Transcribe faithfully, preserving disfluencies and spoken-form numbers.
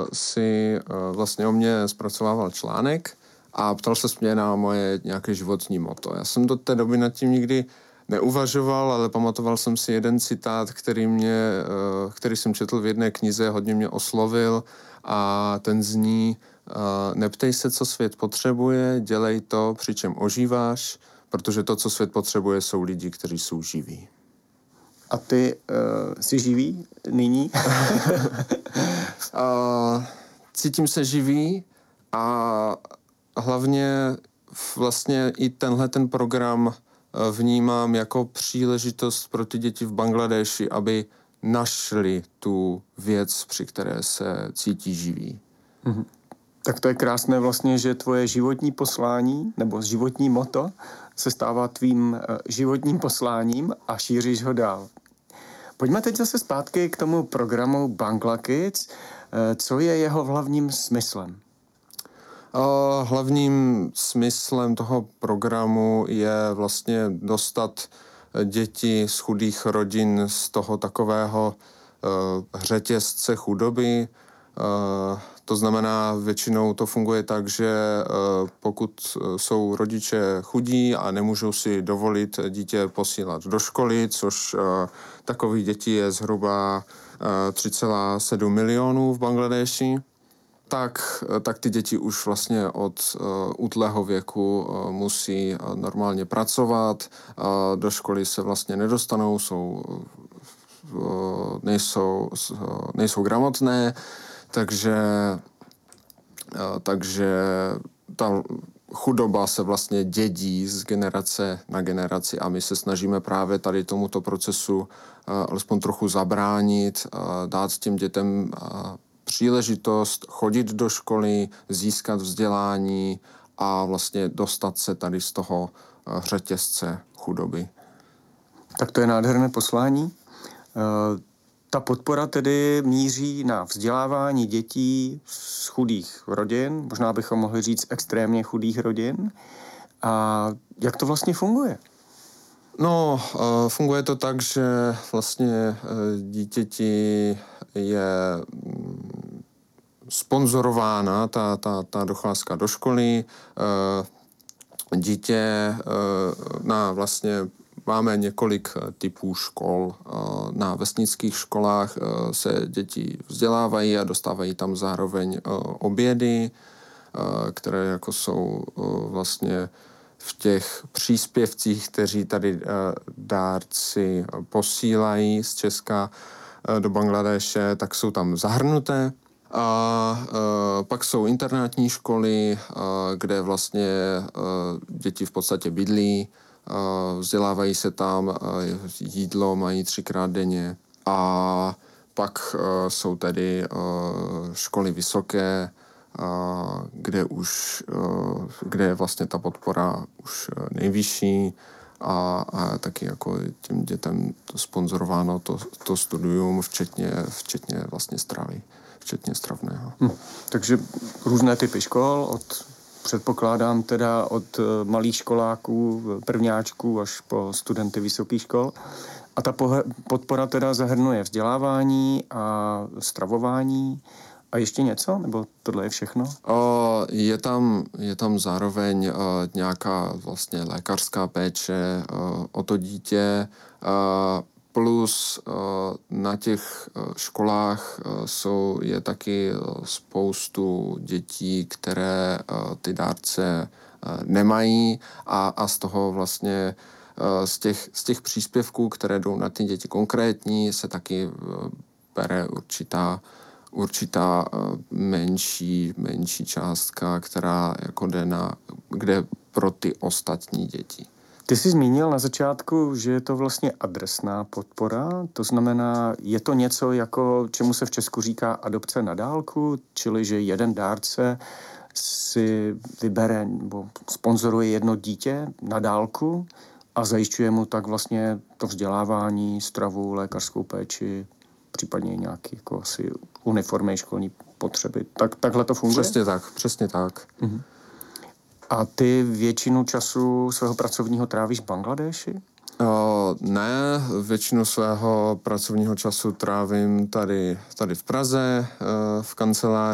si uh, vlastně o mě zpracovával článek a ptal se mě na moje nějaké životní motto. Já jsem do té doby nad tím nikdy neuvažoval, ale pamatoval jsem si jeden citát, který, mě, uh, který jsem četl v jedné knize, hodně mě oslovil a ten zní: uh, neptej se, co svět potřebuje, dělej to, přičem ožíváš, protože to, co svět potřebuje, jsou lidi, kteří jsou živí. A ty uh, jsi živý nyní? uh, cítím se živý a hlavně vlastně i tenhle ten program vnímám jako příležitost pro ty děti v Bangladeši, aby našli tu věc, při které se cítí živí. Mm-hmm. Tak to je krásné vlastně, že tvoje životní poslání nebo životní motto se stává tvým životním posláním a šíříš ho dál. Pojďme teď zase zpátky k tomu programu Bangla Kids. Co je jeho hlavním smyslem? Hlavním smyslem toho programu je vlastně dostat děti z chudých rodin z toho takového řetězce chudoby. To znamená, většinou to funguje tak, že pokud jsou rodiče chudí a nemůžou si dovolit dítě posílat do školy, což takových dětí je zhruba tři celá sedm milionů v Bangladeši, tak, tak ty děti už vlastně od uh, útlého věku uh, musí uh, normálně pracovat, uh, do školy se vlastně nedostanou, jsou, uh, nejsou, uh, nejsou gramotné, takže, uh, takže ta chudoba se vlastně dědí z generace na generaci a my se snažíme právě tady tomuto procesu uh, alespoň trochu zabránit, uh, dát těm dětem uh, příležitost chodit do školy, získat vzdělání a vlastně dostat se tady z toho řetězce chudoby. Tak to je nádherné poslání. Ta podpora tedy míří na vzdělávání dětí z chudých rodin, možná bychom mohli říct extrémně chudých rodin. A jak to vlastně funguje? No, funguje to tak, že vlastně dítěti je sponzorována ta, ta, ta docházka do školy. Dítě na vlastně máme několik typů škol. Na vesnických školách se děti vzdělávají a dostávají tam zároveň obědy, které jako jsou vlastně v těch příspěvcích, kteří tady dárci posílají z Česka do Bangladeše, tak jsou tam zahrnuté. A, a pak jsou internátní školy, a, kde vlastně a, děti v podstatě bydlí, a, vzdělávají se tam, a, jídlo mají třikrát denně. A pak a, jsou tedy a, školy vysoké, a, kde už, a, kde je vlastně ta podpora už nejvyšší a, a taky jako těm dětem to sponzorováno to, to studium, včetně, včetně vlastně stravy. Včetně stravného. Hm. Takže různé typy škol, od, předpokládám teda od malých školáků, prvňáčků až po studenty vysokých škol. A ta pohe- podpora teda zahrnuje vzdělávání a stravování a ještě něco? Nebo tohle je všechno? O, je tam, je tam zároveň o, nějaká vlastně lékařská péče o, o to dítě, o, plus na těch školách jsou, je taky spoustu dětí, které ty dárce nemají a, a z toho vlastně z těch, z těch příspěvků, které jdou na ty děti konkrétní, se taky bere určitá, určitá menší, menší částka, která jako jde na, kde pro ty ostatní děti. Ty jsi zmínil na začátku, že je to vlastně adresná podpora, to znamená, je to něco jako, čemu se v Česku říká adopce na dálku, čili že jeden dárce si vybere nebo sponzoruje jedno dítě na dálku a zajišťuje mu tak vlastně to vzdělávání, stravu, lékařskou péči, případně nějaké jako asi uniformy, školní potřeby. Tak, takhle to funguje? Přesně tak, přesně tak. Mhm. A ty většinu času svého pracovního trávíš v Bangladeši? O, ne, většinu svého pracovního času trávím tady, tady v Praze, v kanceláři.